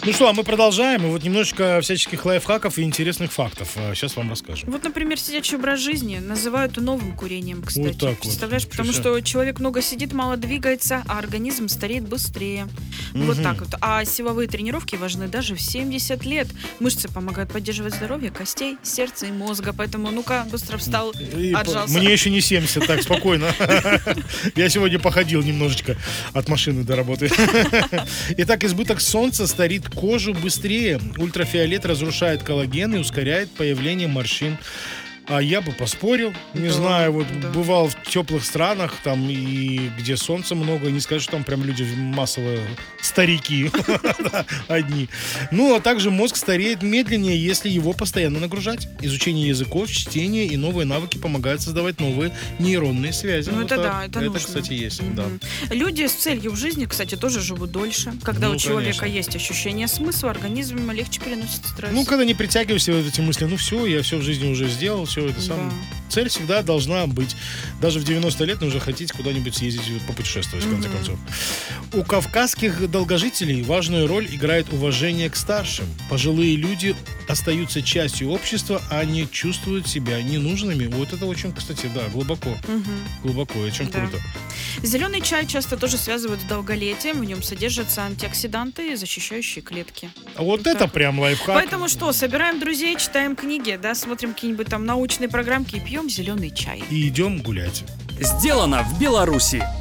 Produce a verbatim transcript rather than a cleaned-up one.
Ну что, а мы продолжаем. И вот немножечко всяческих лайфхаков и интересных фактов. Сейчас вам расскажем. Вот, например, сидячий образ жизни называют новым курением, кстати. Вот так Представляешь, вот. потому что человек много сидит, мало двигается, а организм стареет быстрее. Угу. Вот так вот. А силовые тренировки важны даже в семьдесят лет. Мышцы помогают поддерживать здоровье костей, сердца и мозга. Поэтому, ну-ка, быстро встал, и отжался. Мне еще не семьдесят, так, спокойно. Я сегодня походил немножечко от машины до работы. Итак, избыток солнца старит кожу быстрее. Ультрафиолет разрушает коллаген и ускоряет появление морщин. А я бы поспорил, не да, знаю, вот да. бывал в теплых странах, там, и где солнца много, не скажешь, что там прям люди массово старики одни. Ну, а также мозг стареет медленнее, если его постоянно нагружать. Изучение языков, чтение и новые навыки помогают создавать новые нейронные связи. Ну, это да, это нужно. Это, кстати, есть, да. Люди с целью в жизни, кстати, тоже живут дольше. Когда у человека есть ощущение смысла, организм легче переносит стресс. Ну, когда не притягиваешься вот эти мысли, ну все, я все в жизни уже сделал, все это самое. Да. Цель всегда должна быть. Даже в девяносто лет нужно хотеть куда-нибудь съездить, попутешествовать, в конце концов. У кавказских долгожителей важную роль играет уважение к старшим. Пожилые люди остаются частью общества, а не чувствуют себя ненужными. Вот это очень, кстати, да, глубоко. Угу. Глубоко, очень да. круто. Зеленый чай часто тоже связывают с долголетием. В нем содержатся антиоксиданты, защищающие клетки. А вот, вот это вот. Прям лайфхак. Поэтому что, собираем друзей, читаем книги, да, смотрим какие-нибудь там научные программки и пьем зеленый чай. И идем гулять. Сделано в Беларуси.